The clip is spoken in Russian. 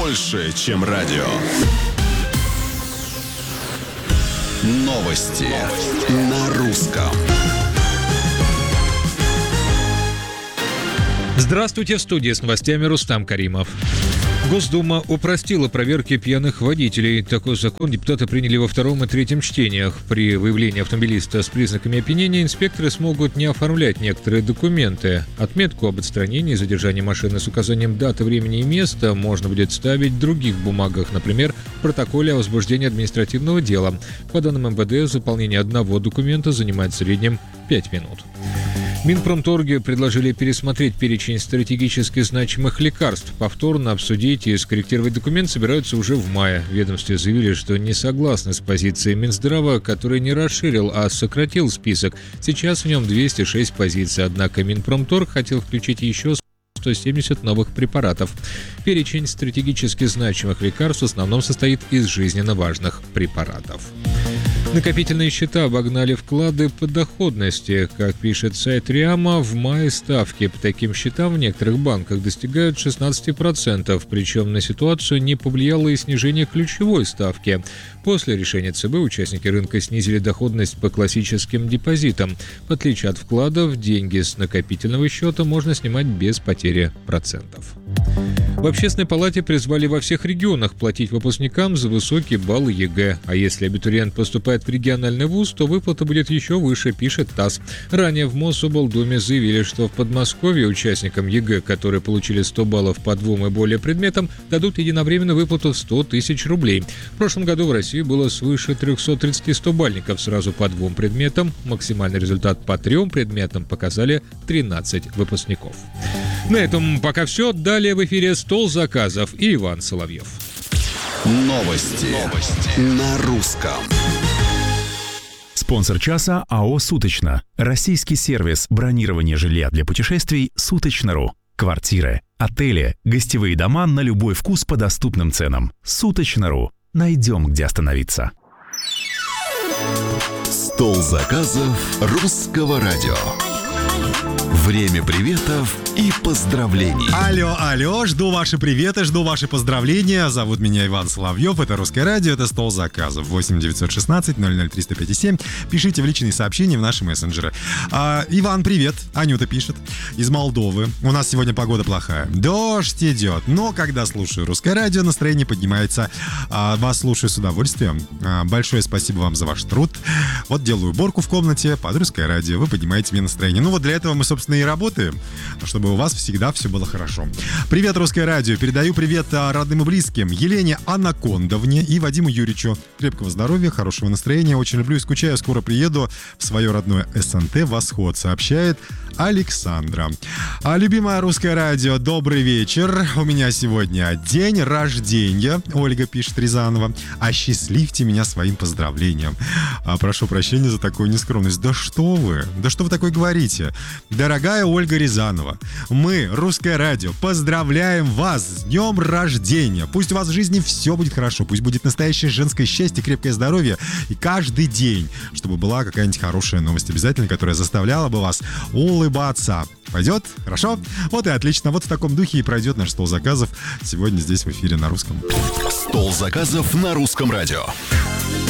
больше, чем радио. Новости на русском. Здравствуйте, в студии с новостями Рустам Каримов. Госдума упростила проверки пьяных водителей. Такой закон депутаты приняли во втором и третьем чтениях. При выявлении автомобилиста с признаками опьянения инспекторы смогут не оформлять некоторые документы. Отметку об отстранении и задержании машины с указанием даты, времени и места можно будет ставить в других бумагах, например, в протоколе о возбуждении административного дела. По данным МВД, заполнение одного документа занимает в среднем 5 минут. Минпромторге предложили пересмотреть перечень стратегически значимых лекарств. Повторно обсудить и скорректировать документ собираются уже в мае. В ведомстве заявили, что не согласны с позицией Минздрава, который не расширил, а сократил список. Сейчас в нем 206 позиций, однако Минпромторг хотел включить еще 170 новых препаратов. Перечень стратегически значимых лекарств в основном состоит из жизненно важных препаратов. Накопительные счета обогнали вклады по доходности. Как пишет сайт РИАМа, в мае ставки по таким счетам в некоторых банках достигают 16%, причем на ситуацию не повлияло и снижение ключевой ставки. После решения ЦБ участники рынка снизили доходность по классическим депозитам. В отличие от вкладов, деньги с накопительного счета можно снимать без потери процентов. В Общественной палате призвали во всех регионах платить выпускникам за высокие баллы ЕГЭ. А если абитуриент поступает в региональный вуз, то выплата будет еще выше, пишет ТАСС. Ранее в Мособлдуме заявили, что в Подмосковье участникам ЕГЭ, которые получили 100 баллов по 2 и более предметам, дадут единовременную выплату в 100 тысяч рублей. В прошлом году в России было свыше 330 100-бальников сразу по 2 предметам. Максимальный результат по 3 предметам показали 13 выпускников. На этом пока все. Далее в эфире «Стол заказов» и Иван Соловьев. Новости на русском. Спонсор часа АО «Суточно». Российский сервис бронирования жилья для путешествий «Суточно.ру». Квартиры, отели, гостевые дома на любой вкус по доступным ценам. «Суточно.ру». Найдем, где остановиться. Стол заказов русского радио. Время приветов и поздравлений. Алло, жду ваши приветы, жду ваши поздравления. Зовут меня Иван Соловьев, это Русское радио, это Стол заказов. 8 916 00 357. Пишите в личные сообщения в наши мессенджеры. Иван, привет. Анюта пишет из Молдовы. У нас сегодня погода плохая. Дождь идет. Но когда слушаю Русское радио, настроение поднимается. Вас слушаю с удовольствием. Большое спасибо вам за ваш труд. Вот делаю уборку в комнате под Русское радио. Вы поднимаете мне настроение. Ну вот для этого мы, собственно, и работаем, чтобы у вас всегда все было хорошо. Привет, Русское радио. Передаю привет родным и близким. Елене Анакондовне и Вадиму Юрьевичу. Крепкого здоровья, хорошего настроения. Очень люблю и скучаю. Скоро приеду в свое родное СНТ «Восход», сообщает Александра. Любимое Русское радио, добрый вечер. У меня сегодня день рождения. Ольга пишет, Рязанова. Осчастливьте меня своим поздравлением. Прошу прощения за такую нескромность. Да что вы такое говорите? Дорогая Ольга Рязанова, мы, Русское радио, поздравляем вас с днем рождения. Пусть у вас в жизни все будет хорошо, пусть будет настоящее женское счастье, крепкое здоровье. И каждый день, чтобы была какая-нибудь хорошая новость обязательно, которая заставляла бы вас улыбаться. Пойдет? Хорошо? Вот и отлично. Вот в таком духе и пройдет наш стол заказов сегодня здесь в эфире на русском. Стол заказов на русском радио.